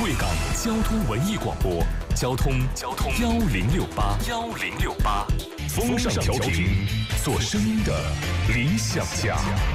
贵港交通文艺广播，交通1068，风尚调频，做声音的理想家。